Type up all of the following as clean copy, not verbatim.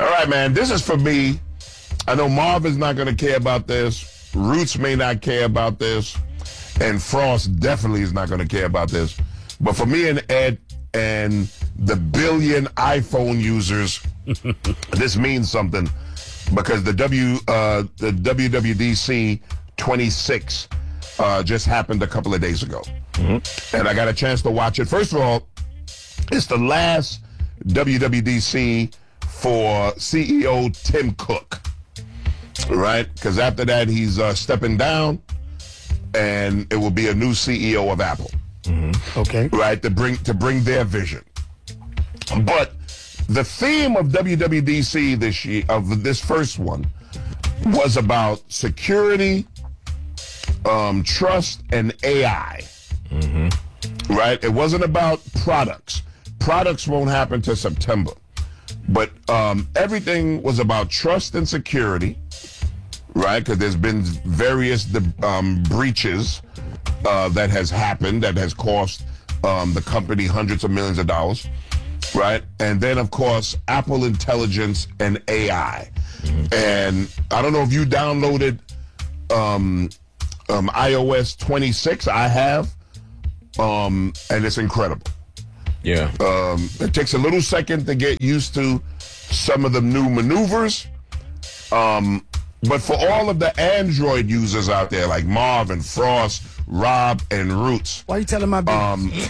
All right, man. This is for me. I know Marv is not going to care about this. Roots may not care about this. And Frost definitely is not going to care about this. But for me and Ed and the billion iPhone users, this means something. Because the WWDC 26 just happened a couple of days ago. Mm-hmm. And I got a chance to watch it. First of all, it's the last WWDC for CEO Tim Cook, right? Because after that, he's stepping down, and it will be a new CEO of Apple. Mm-hmm. Okay. Right, to bring their vision. But the theme of WWDC this year, of this first one, was about security, trust, and AI. Mm-hmm. Right? It wasn't about products. Products won't happen till September. But everything was about trust and security, right? Because there's been various breaches that has happened that has cost the company hundreds of millions of dollars. Right? And then, of course, Apple Intelligence and AI. Mm-hmm. And I don't know if you downloaded iOS 26. I have. And it's incredible. Yeah. It takes a little second to get used to some of the new maneuvers. But for all of the Android users out there, like Marv and Frost, Rob and Roots. Why are you telling my business?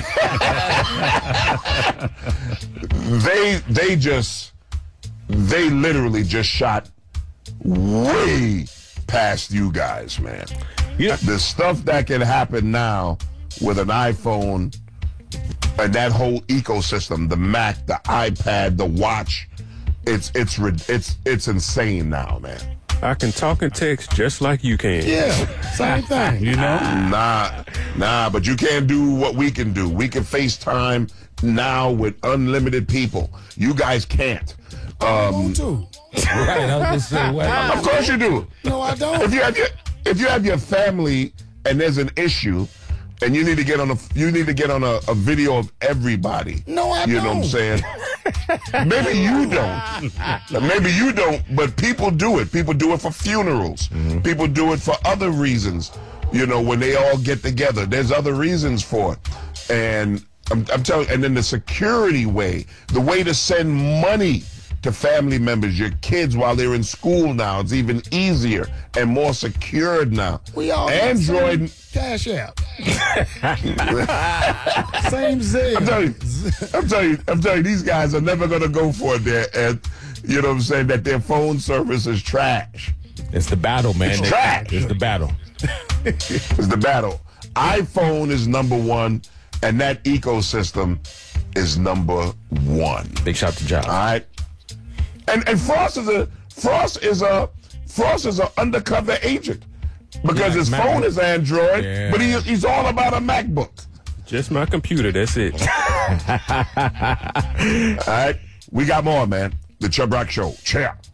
They literally just shot way past you guys, man. Yeah. The stuff that can happen now with an iPhone and that whole ecosystem, the Mac, the iPad, the watch, it's insane now, man. I can talk and text just like you can. Yeah, same thing, you know? Nah, but you can't do what we can do. We can FaceTime now with unlimited people. You guys can't. I want to. Right, I was just saying, well, Of course you do. No, I don't. If you have your family and there's an issue, and you need to get on a video of everybody. No, I don't. You know what I'm saying? Maybe you don't, but people do it. People do it for funerals. Mm-hmm. People do it for other reasons. You know, when they all get together, there's other reasons for it. And I'm telling you, and then the security way, the way to send money to family members, your kids while they're in school now, it's even easier and more secured now. We all Android Cash App. Same Zelle. I'm telling you, these guys are never gonna go for it there, and you know what I'm saying, that their phone service is trash. It's the battle, man. It's trash. It's the battle. It's the battle. iPhone is number one, and that ecosystem is number one. Big shout to Josh. All right. And Frost is a undercover agent because his phone is Android, but he's all about a MacBook. Just my computer. That's it. All right. We got more, man. The Chubb Rock Show. Cheer.